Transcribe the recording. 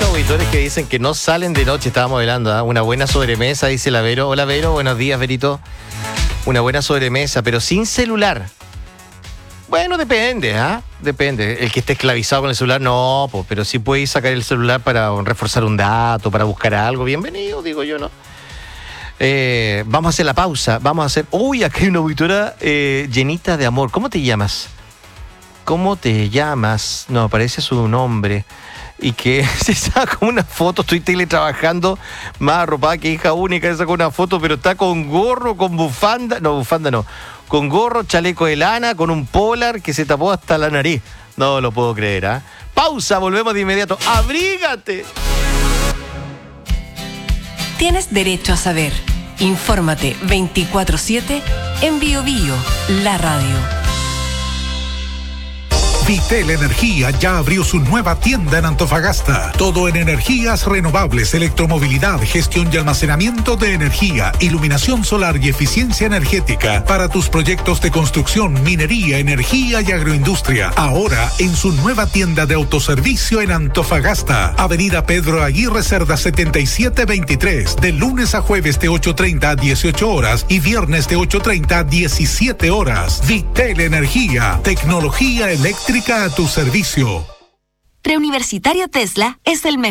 unos auditores que dicen que no salen de noche. Estábamos hablando, ¿eh? Una buena sobremesa, dice la Vero. Hola, Vero, buenos días, Verito. Una buena sobremesa, pero sin celular. Bueno, depende, ¿ah? Depende. El que esté esclavizado con el celular, no, pero si puedes sacar el celular para reforzar un dato, para buscar algo, bienvenido, digo yo, ¿no? Vamos a hacer la pausa, vamos a hacer... Uy, acá hay una auditora llenita de amor. ¿Cómo te llamas? ¿Cómo te llamas? No, aparece su nombre. Y que se saca una foto, estoy teletrabajando, más arropada que hija única, se saca una foto, pero está con gorro, con bufanda, no, con gorro, chaleco de lana, con un polar que se tapó hasta la nariz. No lo puedo creer, ¿ah? Pausa, volvemos de inmediato. ¡Abrígate! Tienes derecho a saber. Infórmate 24/7 en Bio Bio, la radio. Vitel Energía ya abrió su nueva tienda en Antofagasta. Todo en energías renovables, electromovilidad, gestión y almacenamiento de energía, iluminación solar y eficiencia energética para tus proyectos de construcción, minería, energía y agroindustria. Ahora en su nueva tienda de autoservicio en Antofagasta. Avenida Pedro Aguirre Cerda 7723. De lunes a jueves de 8:30 a 18 horas y viernes de 8:30 a 17 horas. Vitel Energía. Tecnología eléctrica a tu servicio. Preuniversitario Tesla es el mejor